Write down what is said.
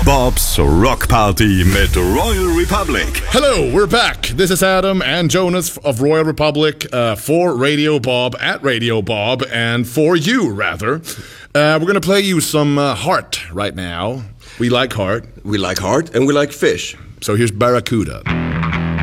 Bob's Rock Party mit Royal Republic. Hello, we're back. This is Adam and Jonas of Royal Republic for Radio Bob, at Radio Bob, and for you, rather. We're going to play you some Heart right now. We like Heart. We like Heart and we like fish. So here's Barracuda.